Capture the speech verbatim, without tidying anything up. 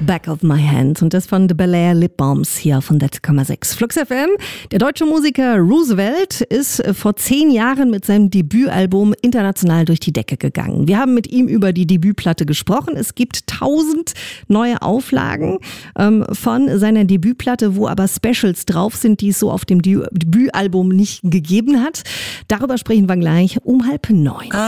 Back of My Hand und das von The Bel Air Lip Balms hier von sechs Komma sechs Flux F M. Der deutsche Musiker Roosevelt ist vor zehn Jahren mit seinem Debütalbum international durch die Decke gegangen. Wir haben mit ihm über die Debütplatte gesprochen. Es gibt tausend neue Auflagen ähm, von seiner Debütplatte, wo aber Specials drauf sind, die es so auf dem Debütalbum nicht gegeben hat. Darüber sprechen wir gleich um halb neun.